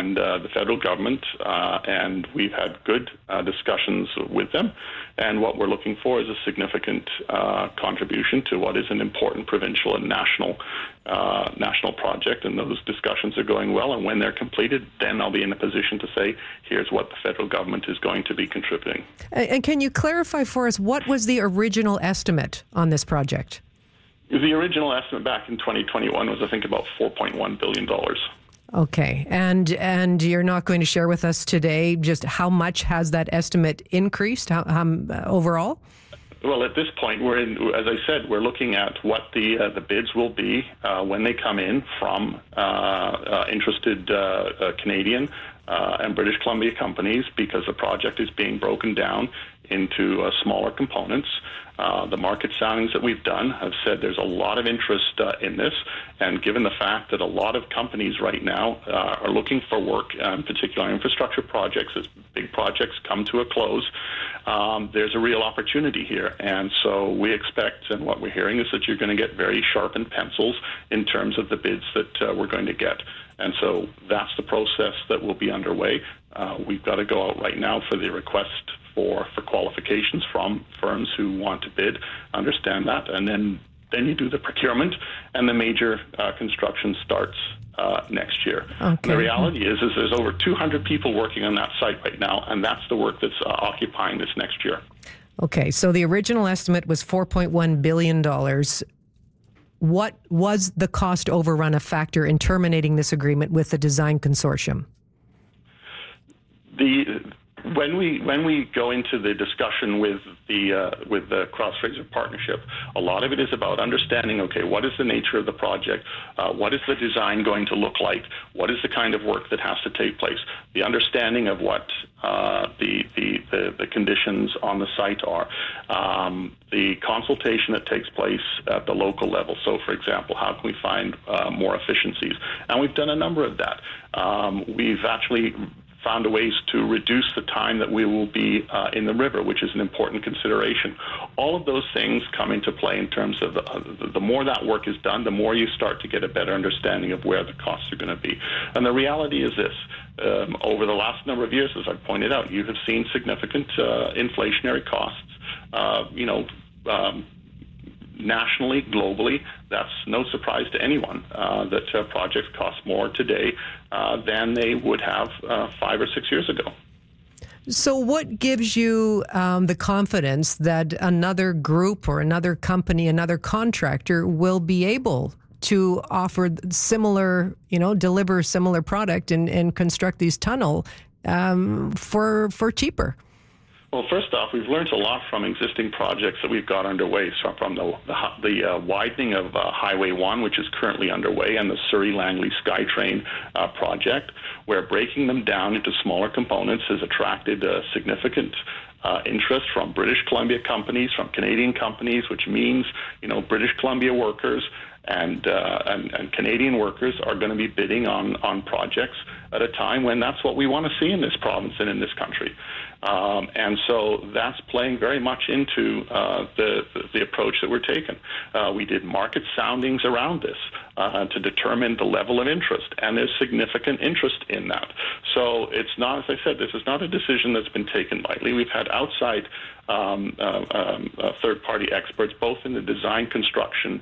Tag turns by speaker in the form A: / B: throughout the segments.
A: and the federal government, and we've had good discussions with them. And what we're looking for is a significant contribution to what is an important provincial and national project. And those discussions are going well. And when they're completed, then I'll be in a position to say, here's what the federal government is going to be contributing.
B: And can you clarify for us, what was the original estimate on this project?
A: The original estimate back in 2021 was, I think, about $4.1 billion.
B: Okay. And you're not going to share with us today just how much has that estimate increased overall?
A: Well, at this point, as I said, we're looking at what the bids will be when they come in from interested Canadian and British Columbia companies, because the project is being broken down into smaller components. The market soundings that we've done have said there's a lot of interest in this, and given the fact that a lot of companies right now are looking for work, in particular infrastructure projects, as big projects come to a close, there's a real opportunity here. And so we expect, and what we're hearing is that you're going to get very sharpened pencils in terms of the bids that we're going to get. And so that's the process that will be underway. We've got to go out right now for the request for qualifications from firms who want to bid, understand that, and then you do the procurement, and the major construction starts next year. Okay. And the reality is there's over 200 people working on that site right now, and that's the work that's occupying this next year.
B: Okay, so the original estimate was $4.1 billion. What was the cost overrun a factor in terminating this agreement with the design consortium?
A: When we go into the discussion with the Cross-Fraser Partnership, a lot of it is about understanding, okay, what is the nature of the project? What is the design going to look like? What is the kind of work that has to take place? The understanding of what the conditions on the site are. The consultation that takes place at the local level. So, for example, how can we find more efficiencies? And we've done a number of that. We've actually found ways to reduce the time that we will be in the river, which is an important consideration. All of those things come into play in terms of the more that work is done, the more you start to get a better understanding of where the costs are going to be. And the reality is this. Over the last number of years, as I pointed out, you have seen significant inflationary costs, nationally, globally. That's no surprise to anyone that projects cost more today than they would have 5 or 6 years ago.
B: So what gives you the confidence that another group or another company, another contractor will be able to offer similar, deliver similar product and construct these tunnel for cheaper?
A: Well, first off, we've learned a lot from existing projects that we've got underway. So from the widening of Highway 1, which is currently underway, and the Surrey-Langley SkyTrain project, where breaking them down into smaller components has attracted significant interest from British Columbia companies, from Canadian companies, which means, British Columbia workers and Canadian workers are going to be bidding on projects at a time when that's what we want to see in this province and in this country. And so that's playing very much into the approach that we're taking. We did market soundings around this to determine the level of interest, and there's significant interest in that. So it's not, as I said, this is not a decision that's been taken lightly. We've had outside third-party experts, both in the design construction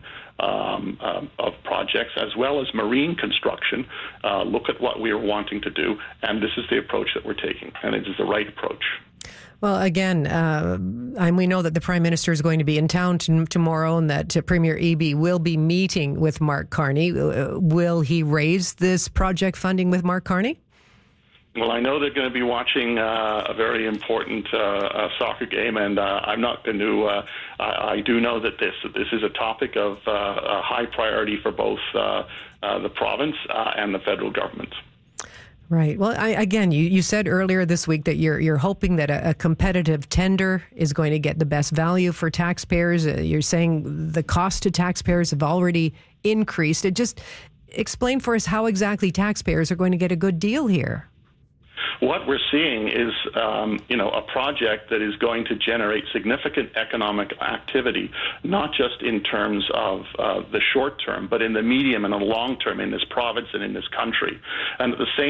A: of projects as well as marine construction, look at what we are wanting to do, and this is the approach that we're taking, and it is the right approach.
B: Well, again, and we know that the Prime Minister is going to be in town tomorrow, and that Premier Eby will be meeting with Mark Carney. Will he raise this project funding with Mark Carney?
A: Well, I know they're going to be watching a very important soccer game, and I'm not going to. I do know that this is a topic of high priority for both the province and the federal government.
B: Right. Well, you said earlier this week that you're hoping that a competitive tender is going to get the best value for taxpayers. You're saying the cost to taxpayers have already increased. Just explain for us how exactly taxpayers are going to get a good deal here.
A: What we're seeing is, a project that is going to generate significant economic activity, not just in terms of the short term, but in the medium and the long term in this province and in this country. And at the same